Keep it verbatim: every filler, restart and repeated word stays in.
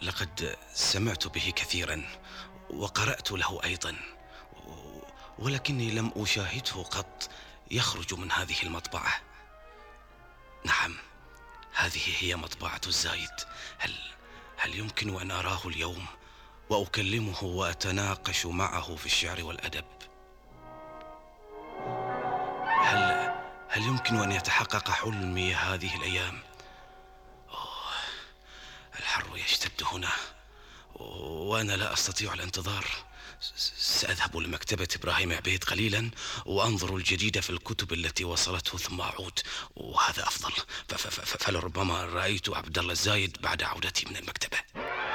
لقد سمعت به كثيرا وقرأت له أيضا، ولكني لم أشاهده قط يخرج من هذه المطبعة. نعم، هذه هي مطبعة الزايد. هل هل يمكن أن أراه اليوم وأكلمه وأتناقش معه في الشعر والأدب؟ هل هل يمكن أن يتحقق حلمي هذه الأيام؟ أوه، الحر يشتد هنا وأنا لا أستطيع الانتظار. سأذهب لمكتبة إبراهيم عبيد قليلا وأنظر الجديد في الكتب التي وصلته ثم أعود، وهذا أفضل. فلربما رأيت عبد الله الزايد بعد عودتي من المكتبة.